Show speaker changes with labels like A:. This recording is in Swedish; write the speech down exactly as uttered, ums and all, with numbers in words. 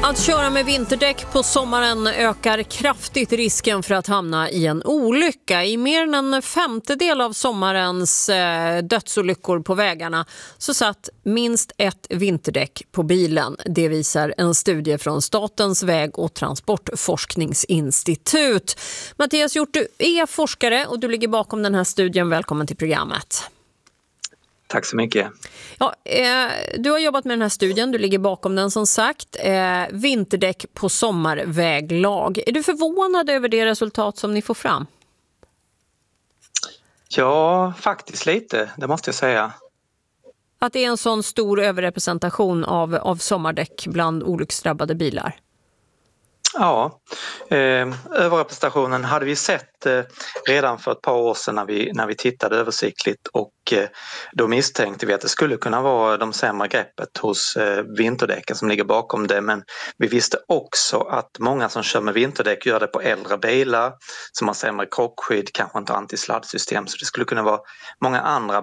A: Att köra med vinterdäck på sommaren ökar kraftigt risken för att hamna i en olycka. I mer än en femtedel av sommarens eh, dödsolyckor på vägarna så satt minst ett vinterdäck på bilen. Det visar en studie från Statens väg- och transportforskningsinstitut. Mattias Hjort, du är forskare och du ligger bakom den här studien. Välkommen till programmet.
B: Tack så mycket.
A: Ja, eh, du har jobbat med den här studien, du ligger bakom den som sagt. Eh, vinterdäck på sommarväglag. Är du förvånad över det resultat som ni får fram?
B: Ja, faktiskt lite, det måste jag säga.
A: Att det är en sån stor överrepresentation av, av sommardäck bland olycksdrabbade bilar?
B: Ja, eh, överrepresentationen hade vi sett eh, redan för ett par år sedan när vi, när vi tittade översiktligt och eh, då misstänkte vi att det skulle kunna vara de sämre greppet hos eh, vinterdäcken som ligger bakom det, men vi visste också att många som kör med vinterdäck gör det på äldre bilar som har sämre krockskydd, kanske inte antisladdsystem, så det skulle kunna vara många andra